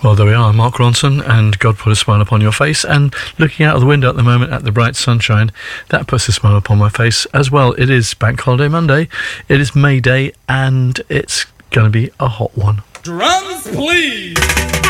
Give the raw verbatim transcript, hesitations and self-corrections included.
Well, there we are, Mark Ronson and God Put a Smile Upon Your Face, and looking out of the window at the moment at the bright sunshine, that puts a smile upon my face as well. It is Bank Holiday Monday, it is May Day, and it's going to be a hot one. Drums, please!